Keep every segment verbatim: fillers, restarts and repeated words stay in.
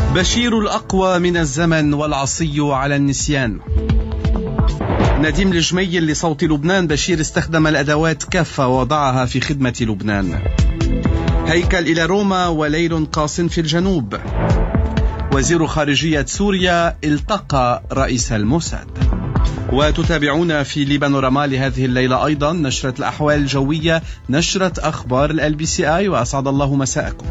بشير الأقوى من الزمن والعصي على النسيان. نديم الجميل لصوت لبنان. بشير استخدم الأدوات كافة ووضعها في خدمة لبنان. هيكل إلى روما وليل قاس في الجنوب. وزير خارجية سوريا التقى رئيس الموساد. وتتابعون في لبانوراما لهذه الليلة أيضا نشرة الأحوال الجوية، نشرة أخبار ال بي سي آي، وأسعد الله مساءكم.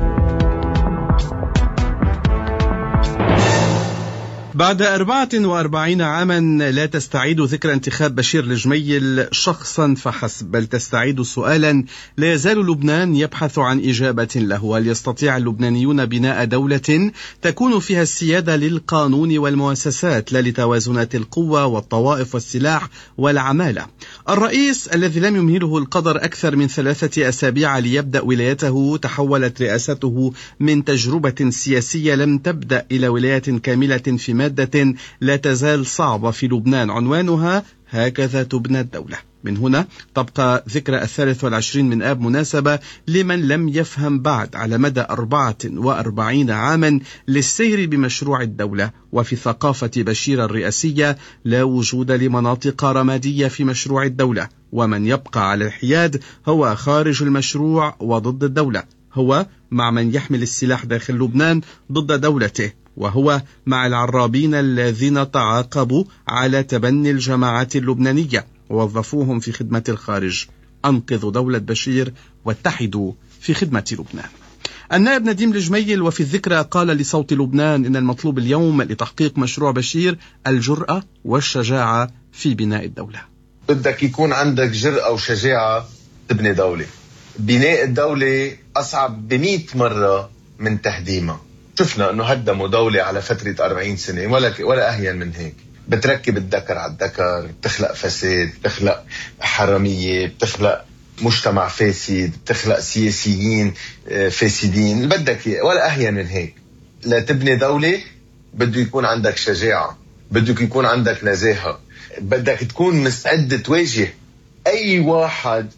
بعد أربعة وأربعين عاما لا تستعيد ذكرى انتخاب بشير الجميل شخصا فحسب، بل تستعيد سؤالا لا يزال لبنان يبحث عن إجابة له. هل يستطيع اللبنانيون بناء دولة تكون فيها السيادة للقانون والمؤسسات لا لتوازنات القوة والطوائف والسلاح والعمالة؟ الرئيس الذي لم يمهله القدر أكثر من ثلاثة أسابيع ليبدأ ولايته، تحولت رئاسته من تجربة سياسية لم تبدأ إلى ولاية كاملة في مادة لا تزال صعبة في لبنان، عنوانها هكذا تبنى الدولة. من هنا تبقى ذكرى الثالث والعشرين من آب مناسبة لمن لم يفهم بعد على مدى أربعة وأربعين عاما للسير بمشروع الدولة. وفي ثقافة بشير الرئاسية لا وجود لمناطق رمادية في مشروع الدولة، ومن يبقى على الحياد هو خارج المشروع وضد الدولة، هو مع من يحمل السلاح داخل لبنان ضد دولته، وهو مع العرابين الذين تعاقبوا على تبني الجماعات اللبنانية ووظفوهم في خدمة الخارج. أنقذوا دولة بشير واتحدوا في خدمة لبنان. النائب نديم الجميل وفي الذكرى قال لصوت لبنان إن المطلوب اليوم لتحقيق مشروع بشير الجرأة والشجاعة في بناء الدولة. بدك يكون عندك جرأة وشجاعة تبني دولة. بناء الدولة أصعب بمئة مرة من تهديمها. شفنا أنه هدموا دولة على فترة أربعين سنة ولا ولا أهين من هيك. بتركب الذكر على الذكر، بتخلق فساد، بتخلق حرامية، بتخلق مجتمع فاسد، بتخلق سياسيين فاسدين، اللي بدك ولا أهين من هيك. لا تبني دولة بده يكون عندك شجاعة، بدك يكون عندك نزاهة، بدك تكون مستعد تواجه أي واحد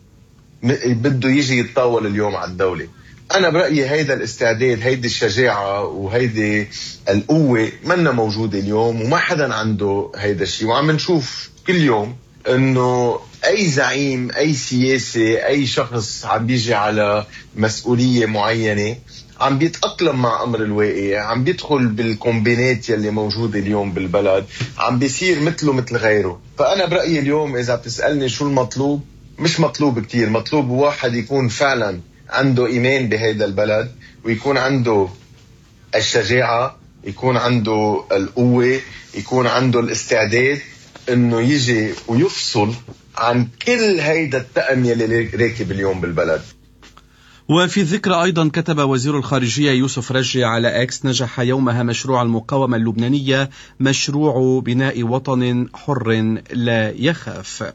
بده يجي يتطاول اليوم على الدولة. أنا برأيي هيدا الاستعداد، هيدي الشجاعة وهيدي القوة منا موجودة اليوم، وما حدا عنده هيدا الشيء. وعم نشوف كل يوم إنه أي زعيم، أي سياسي، أي شخص عم بيجي على مسؤولية معينة عم بيتأقلم مع أمر الواقع، عم بيدخل بالكومبينات يلي موجودة اليوم بالبلد، عم بيصير مثله مثل غيره. فأنا برأيي اليوم إذا بتسألني شو المطلوب، مش مطلوب كتير، مطلوب واحد يكون فعلا عنده إيمان بهذا البلد، ويكون عنده الشجاعة، يكون عنده القوة، يكون عنده الاستعداد إنه يجي ويفصل عن كل هيدا التأم يلي راكب اليوم بالبلد. وفي الذكرى أيضا كتب وزير الخارجية يوسف رجي على إكس: نجح يومها مشروع المقاومة اللبنانية، مشروع بناء وطن حر لا يخاف.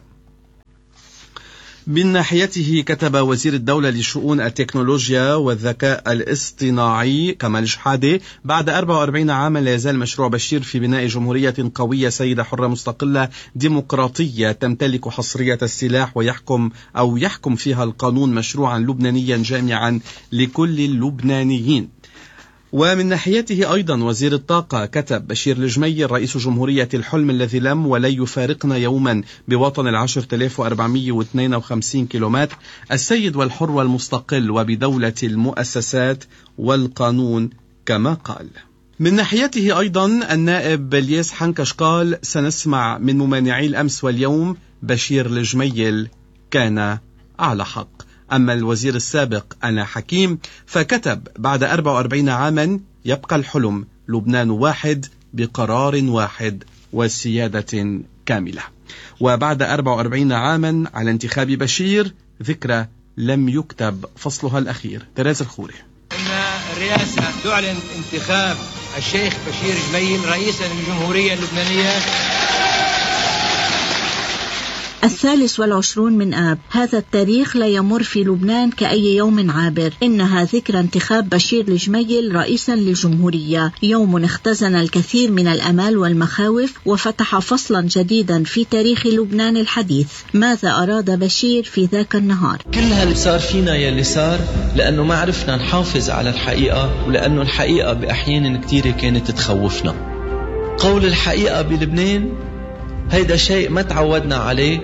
من ناحيته كتب وزير الدولة لشؤون التكنولوجيا والذكاء الاصطناعي كمال شحادة: بعد أربعة وأربعين عاما لا يزال مشروع بشير في بناء جمهورية قوية سيدة حرة مستقلة ديمقراطية تمتلك حصرية السلاح ويحكم أو يحكم فيها القانون مشروعا لبنانيا جامعا لكل اللبنانيين. ومن ناحيته أيضا وزير الطاقة كتب: بشير الجميل رئيس جمهورية الحلم الذي لم ولا يفارقنا يوما بوطن العشرة آلاف وأربعمائة واثنين وخمسين كيلومتر، السيد والحر والمستقل وبدولة المؤسسات والقانون كما قال. من ناحيته أيضا النائب الياس حنكش قال: سنسمع من ممانعي الأمس واليوم بشير الجميل كان على حق. أما الوزير السابق أنا حكيم فكتب: بعد أربعة وأربعين عاما يبقى الحلم، لبنان واحد بقرار واحد وسيادة كاملة. وبعد أربعة وأربعين عاما على انتخاب بشير، ذكرى لم يكتب فصلها الأخير. تراز الخوري: إن الرئاسة تعلن انتخاب الشيخ بشير جميل رئيسا للجمهورية اللبنانية الثالث والعشرون من آب، هذا التاريخ لا يمر في لبنان كأي يوم عابر، إنها ذكرى انتخاب بشير الجميل رئيسا للجمهورية، يوم اختزن الكثير من الأمال والمخاوف وفتح فصلا جديدا في تاريخ لبنان الحديث. ماذا أراد بشير في ذاك النهار؟ كل هاللي صار فينا يلي صار لأنه ما عرفنا نحافظ على الحقيقة، ولأنه الحقيقة بأحيان كتير كانت تخوفنا. قول الحقيقة بلبنان هيدا شيء ما تعودنا عليه.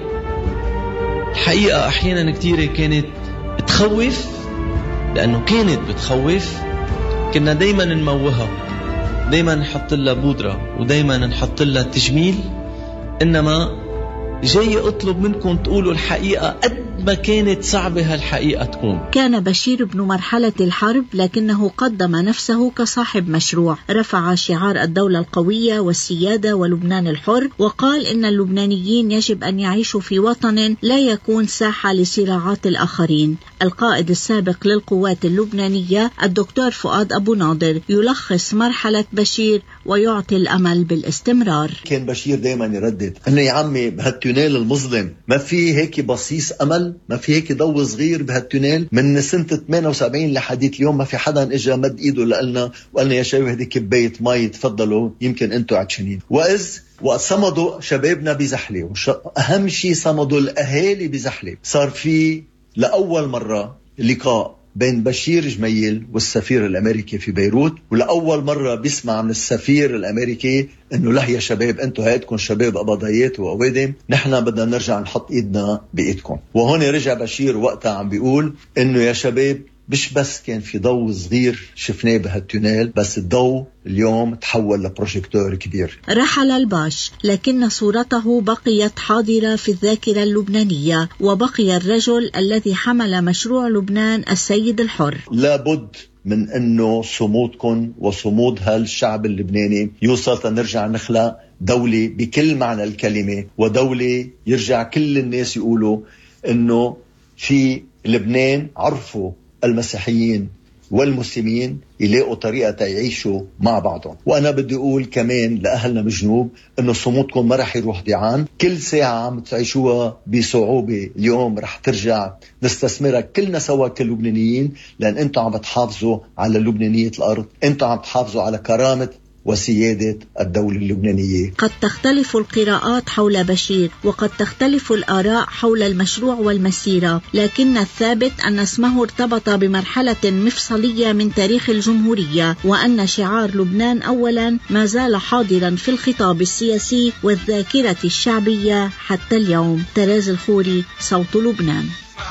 الحقيقة أحيانا كتير كانت تخوف، لأنه كانت بتخوف. كنا دايما نموها، دايما نحط لها بودرة، ودايما نحط لها تجميل. إنما جاي أطلب منكم تقولوا الحقيقة قد ما كانت صعبة هالحقيقة تكون. كان بشير ابن مرحلة الحرب، لكنه قدم نفسه كصاحب مشروع، رفع شعار الدولة القوية والسيادة ولبنان الحر، وقال إن اللبنانيين يجب أن يعيشوا في وطن لا يكون ساحة لصراعات الآخرين. القائد السابق للقوات اللبنانية الدكتور فؤاد أبو ناظر يلخص مرحلة بشير ويعطي الأمل بالاستمرار. كان بشير دايما يردد إنه يا عمي بهالتونيل المظلم ما في هيك بصيص أمل، ما في هيك ضوء صغير بهالتونيل. من سنة ثمانية وسبعين لحديث اليوم ما في حدا اجى مد ايده لنا وقالنا يا شباب هذه كباية مي تفضلوا يمكن انتوا عطشانين. وإذ وصمدوا شبابنا بزحلة، وأهم شيء صمدوا الأهالي بزحلة. صار في لأول مرة لقاء بين بشير جميل والسفير الأمريكي في بيروت، ولأول مرة بيسمع من السفير الأمريكي إنه له يا شباب أنتوا هيدكم شباب أبضيات وأوادم، نحن بدنا نرجع نحط إيدنا بإيدكم. وهون رجع بشير وقتها عم بيقول إنه يا شباب مش بس كان في ضوء صغير شفناه بهالتونيل، بس الضوء اليوم تحول لبروجيكتور كبير. رحل الباش، لكن صورته بقيت حاضرة في الذاكرة اللبنانية، وبقي الرجل الذي حمل مشروع لبنان السيد الحر. لابد من أنه صمودكم وصمود هالشعب اللبناني يوصل تنرجع نخلق دولة بكل معنى الكلمة، ودولة يرجع كل الناس يقولوا أنه في لبنان عرفوا المسيحيين والمسلمين يلاقوا طريقة يعيشوا مع بعضهم. وأنا بدي أقول كمان لأهلنا بالجنوب إنه صمودكم ما رح يروح ضيعان. كل ساعة عم تعيشوها بصعوبة اليوم رح ترجع نستثمرها كلنا سوا كلبنانيين، لأن أنتوا عم بتحافظوا على لبنانية الأرض، أنتوا عم بتحافظوا على كرامة وسيادة الدولة اللبنانية. قد تختلف القراءات حول بشير، وقد تختلف الآراء حول المشروع والمسيرة، لكن الثابت أن اسمه ارتبط بمرحلة مفصلية من تاريخ الجمهورية، وأن شعار لبنان أولا ما زال حاضرا في الخطاب السياسي والذاكرة الشعبية حتى اليوم. تراز الخوري، صوت لبنان.